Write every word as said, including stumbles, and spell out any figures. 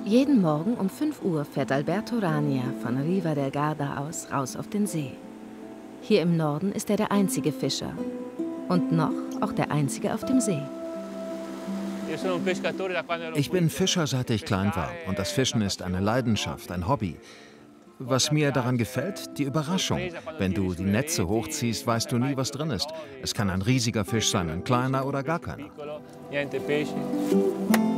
Jeden Morgen um fünf Uhr fährt Alberto Rania von Riva del Garda aus raus auf den See. Hier im Norden ist er der einzige Fischer und noch auch der einzige auf dem See. Ich bin Fischer, seit ich klein war, und das Fischen ist eine Leidenschaft, ein Hobby. Was mir daran gefällt, die Überraschung. Wenn du die Netze hochziehst, weißt du nie, was drin ist. Es kann ein riesiger Fisch sein, ein kleiner oder gar keiner.